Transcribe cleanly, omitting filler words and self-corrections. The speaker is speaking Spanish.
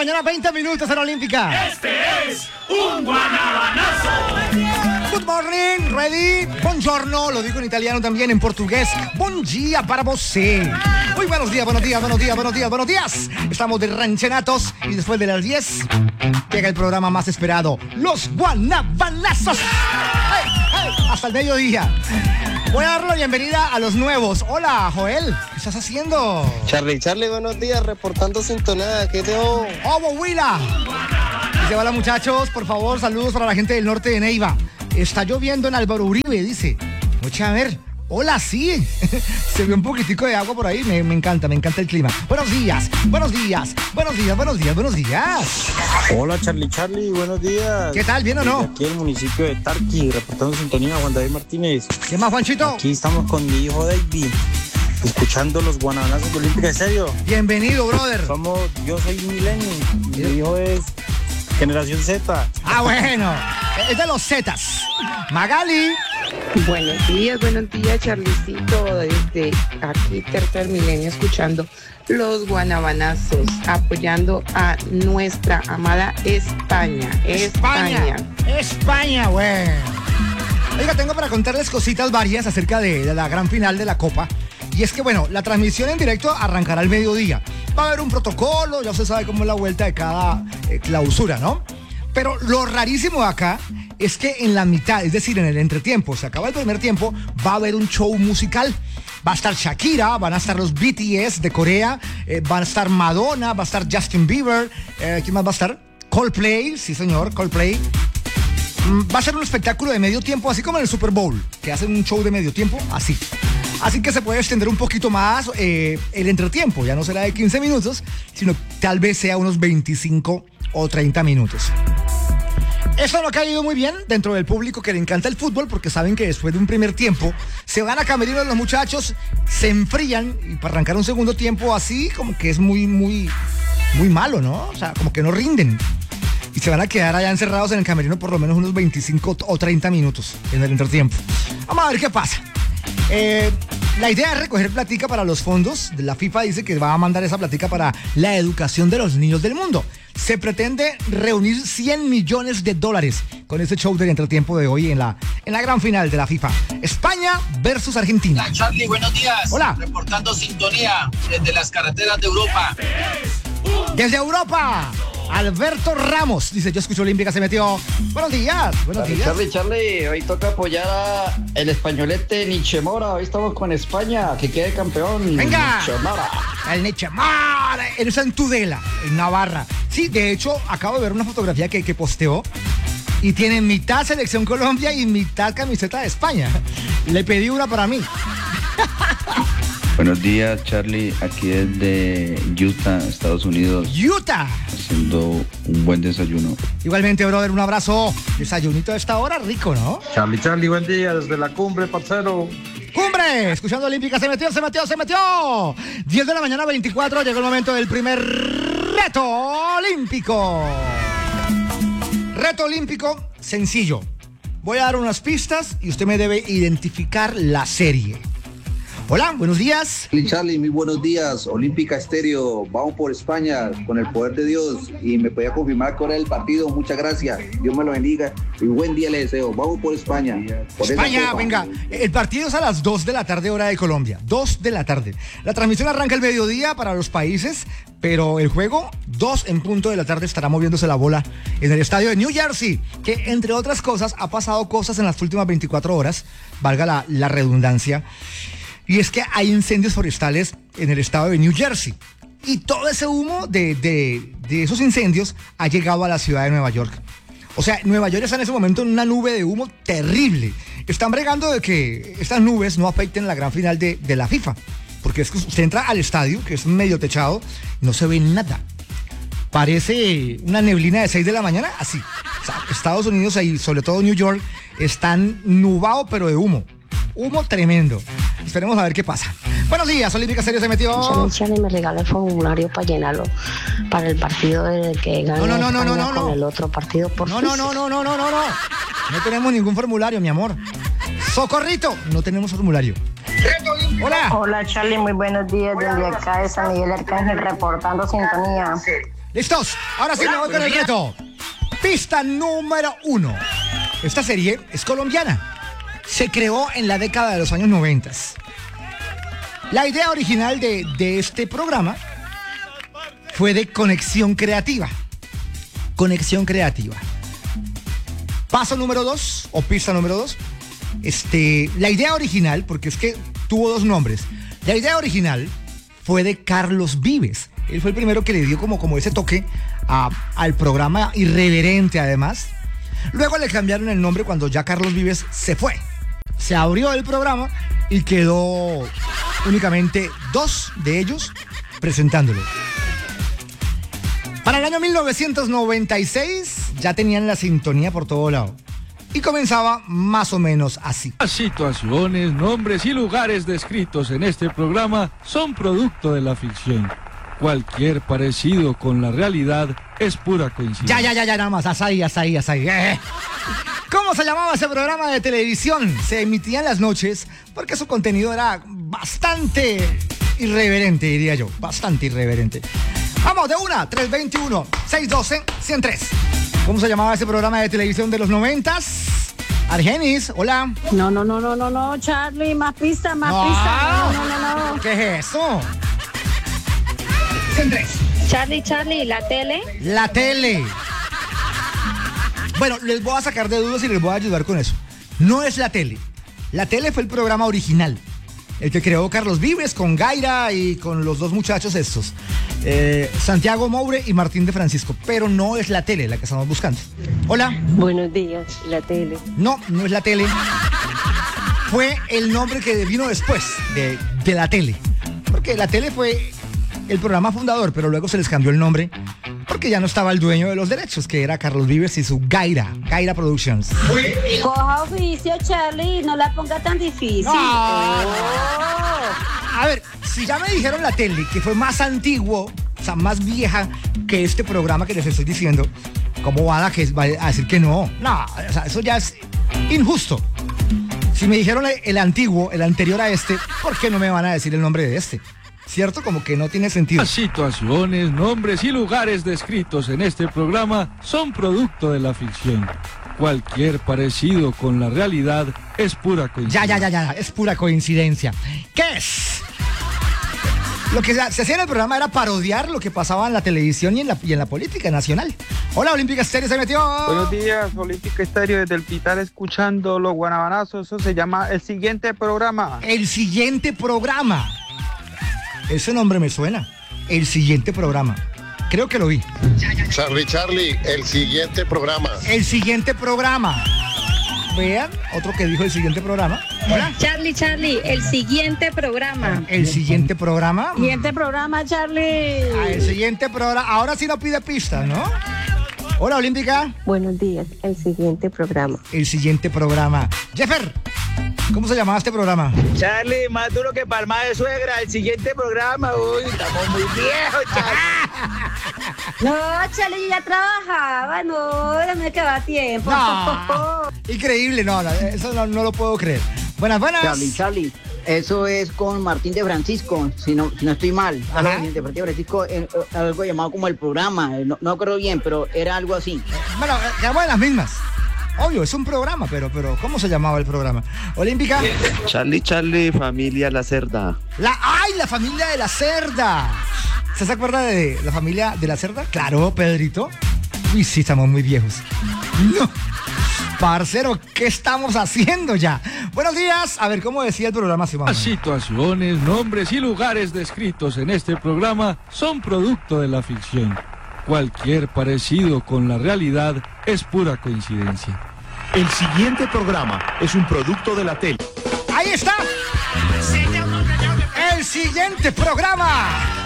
mañana, 20 minutos en la Olímpica. Este es un guanabanazo. Good morning, ready, buongiorno, lo digo en italiano también, en portugués, buen día para você. Muy buenos días, buenos días, buenos días, buenos días, buenos días. Estamos de ranchenatos y después de las 10 llega el programa más esperado, los guanabanazos. ¡Hey, hey! Hasta el mediodía. Voy a dar la bienvenida a los nuevos. Hola, Joel, ¿qué estás haciendo? Charlie, buenos días, reportando sintonía, ¿qué te hago? ¡Oh, Bohuila! Dice, hola muchachos, por favor, saludos para la gente del norte de Neiva. Está lloviendo en Álvaro Uribe, dice. Oye, a ver, hola, sí. Se ve un poquitico de agua por ahí, me encanta el clima. Buenos días, buenos días, buenos días, buenos días, buenos días. Hola, Charlie, buenos días. ¿Qué tal, bien o no? Aquí en el municipio de Tarqui, reportando sintonía, Juan David Martínez. ¿Qué más, Juanchito? Aquí estamos con mi hijo David, escuchando los guanabanazos de Olímpica, ¿en serio? Bienvenido, brother. Yo soy millennial, mi hijo es generación Z. Ah, bueno, es de los Zetas. Magali. Buenos días, Charlicito, desde aquí Tercer Milenio, escuchando los guanabanazos, apoyando a nuestra amada España, güey. Oiga, tengo para contarles cositas varias acerca de la gran final de la Copa. Y es que, bueno, la transmisión en directo arrancará al mediodía. Va a haber un protocolo, ya usted sabe cómo es la vuelta de cada clausura, ¿no? Pero lo rarísimo de acá es que en la mitad, es decir, en el entretiempo, se acaba el primer tiempo, va a haber un show musical. Va a estar Shakira, van a estar los BTS de Corea, van a estar Madonna, va a estar Justin Bieber, ¿quién más va a estar? Coldplay, sí señor, Coldplay. Va a ser un espectáculo de medio tiempo, así como en el Super Bowl, que hacen un show de medio tiempo, así. Así que se puede extender un poquito más el entretiempo, ya no será de 15 minutos, sino tal vez sea unos 25 o 30 minutos. Eso no ha caído muy bien dentro del público que le encanta el fútbol, porque saben que después de un primer tiempo se van a camerinos los muchachos, se enfrían y para arrancar un segundo tiempo así como que es muy malo, ¿no? O sea, como que no rinden. Y se van a quedar allá encerrados en el camerino por lo menos unos 25 o 30 minutos en el entretiempo. Vamos a ver qué pasa. La idea es recoger platica para los fondos. La FIFA dice que va a mandar esa platica para la educación de los niños del mundo. Se pretende reunir 100 millones de dólares con este show del entretiempo de hoy en la gran final de la FIFA. España versus Argentina. Hola, Charlie, buenos días. Hola. Reportando sintonía desde las carreteras de Europa. Desde Europa, Alberto Ramos dice, yo escucho Olímpica, se metió. Buenos días. Charlie, hoy toca apoyar a el españolete Nietzsche Mora. Hoy estamos con España, que quede campeón. Venga, Nietzsche Mora. El Nietzsche Mora, él está en Tudela, en Navarra. Sí, de hecho, acabo de ver una fotografía que posteó y tiene mitad Selección Colombia y mitad camiseta de España. Le pedí una para mí. Buenos días, Charlie, aquí desde Utah, Estados Unidos. Utah. Haciendo un buen desayuno. Igualmente, brother, un abrazo. Desayunito a esta hora, rico, ¿no? Charlie, buen día desde la cumbre, parcero. ¡Cumbre! Escuchando Olímpica, se metió. 10 de la mañana, 24, llegó el momento del primer reto olímpico. Reto olímpico sencillo. Voy a dar unas pistas y usted me debe identificar la serie. Hola, buenos días. Charlie, muy buenos días. Olímpica Estéreo, vamos por España con el poder de Dios. Y me podía confirmar que era el partido. Muchas gracias. Dios me lo bendiga. Y buen día le deseo. Vamos por España. Por España, venga. El partido es a las 2 de la tarde, hora de Colombia. 2 de la tarde. La transmisión arranca el mediodía para los países, pero el juego, 2 en punto de la tarde, estará moviéndose la bola en el estadio de New Jersey, que entre otras cosas ha pasado cosas en las últimas 24 horas, valga la redundancia. Y es que hay incendios forestales en el estado de New Jersey. Y todo ese humo de esos incendios ha llegado a la ciudad de Nueva York. O sea, Nueva York está en ese momento en una nube de humo terrible. Están bregando de que estas nubes no afecten la gran final de la FIFA. Porque es que usted entra al estadio, que es medio techado, no se ve nada. Parece una neblina de 6 de la mañana, así. O sea, Estados Unidos y sobre todo New York están nubados, pero de humo. Humo tremendo. Esperemos a ver qué pasa. Buenos días, Olímpica Serio se metió. Charlie, me regala el formulario para llenarlo para el partido del que gane con el otro partido, por favor. No tenemos ningún formulario, mi amor. Socorrito, no tenemos formulario. Hola. Hola Charlie, muy buenos días desde acá de San Miguel Arcángel reportando sintonía. ¿Listos? Ahora sí me voy con el reto. Pista número 1. Esta serie es colombiana. Se creó en la década de los años 90. La idea original de este programa fue de Conexión Creativa. Conexión Creativa. Paso número 2, o pista número 2. La idea original, porque es que tuvo dos nombres. La idea original fue de Carlos Vives. Él fue el primero que le dio como ese toque al programa, irreverente además. Luego le cambiaron el nombre cuando ya Carlos Vives se fue. Se abrió el programa y quedó únicamente 2 de ellos presentándolo. Para el año 1996 ya tenían la sintonía por todo lado. Y comenzaba más o menos así. Las situaciones, nombres y lugares descritos en este programa son producto de la ficción. Cualquier parecido con la realidad es pura coincidencia. Ya, nada más, hasta ahí. ¿Cómo se llamaba ese programa de televisión? Se emitía en las noches porque su contenido era bastante irreverente, diría yo. Bastante irreverente. Vamos, de una, 321-612-103. ¿Cómo se llamaba ese programa de televisión de los 90s? Argenis, hola. No, Charlie, más pista. No. ¿Qué es eso? 103. Charlie, la tele. La tele. Bueno, les voy a sacar de dudas y les voy a ayudar con eso. No es la tele. La tele fue el programa original. El que creó Carlos Vives con Gaira y con los dos muchachos estos. Santiago Moure y Martín de Francisco. Pero no es la tele la que estamos buscando. Hola. Buenos días, la tele. No es la tele. Fue el nombre que vino después de la tele. Porque la tele fue el programa fundador, pero luego se les cambió el nombre porque ya no estaba el dueño de los derechos, que era Carlos Vives y su Gaira Productions. Coja oficio, Charlie, no la ponga tan difícil. No. A ver, si ya me dijeron la tele, que fue más antiguo, o sea, más vieja que este programa que les estoy diciendo, ¿cómo van a decir que no? No, o sea, eso ya es injusto. Si me dijeron el antiguo, el anterior a este, ¿por qué no me van a decir el nombre de este? ¿Cierto? Como que no tiene sentido. Las situaciones, nombres y lugares descritos en este programa son producto de la ficción. Cualquier parecido con la realidad es pura coincidencia. Ya, es pura coincidencia. ¿Qué es? Lo que se hacía en el programa era parodiar lo que pasaba en la televisión y en la política nacional. Hola, Olímpica Estéreo se metió. Buenos días, Olímpica Estéreo desde el Pital escuchando los guanabanazos. Eso se llama El Siguiente Programa. El Siguiente Programa. Ese nombre me suena. El Siguiente Programa. Creo que lo vi. Charlie, El Siguiente Programa. El Siguiente Programa. Vean, otro que dijo El Siguiente Programa. Hola. Charlie, El Siguiente Programa. El Siguiente Programa. Siguiente Programa, Charlie. El Siguiente Programa. Ahora sí no pide pistas, ¿no? Hola, Olímpica. Buenos días, El Siguiente Programa. El Siguiente Programa. Jeffer, ¿cómo se llamaba este programa? Charlie, más duro que palma de suegra. El siguiente programa, uy, estamos muy viejos, Charlie. No, Charlie, yo ya trabajaba, no me quedaba tiempo. No. Increíble, no, eso no lo puedo creer. Buenas. Charlie, eso es con Martín de Francisco, si no estoy mal. Martín de Francisco, algo llamado como el programa, no acuerdo bien, pero era algo así. Bueno, llamamos las mismas. Obvio, es un programa, pero ¿cómo se llamaba el programa? Olímpica. Charlie, familia La Cerda. La familia de La Cerda. ¿Usted se acuerda de la familia de La Cerda? Claro, Pedrito. Uy, sí, estamos muy viejos. No. Parcero, ¿qué estamos haciendo ya? Buenos días. A ver, ¿cómo decía el programa? Las situaciones, nombres y lugares descritos en este programa son producto de la ficción. Cualquier parecido con la realidad es pura coincidencia. El siguiente programa es un producto de la tele. Ahí está. El siguiente programa